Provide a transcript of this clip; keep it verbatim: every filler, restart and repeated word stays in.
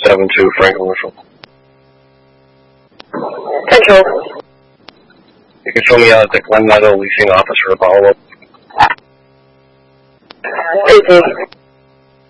seven two, Frank Commercial. Control. You can show me out at the Glen Meadow leasing office for a follow-up. Easy.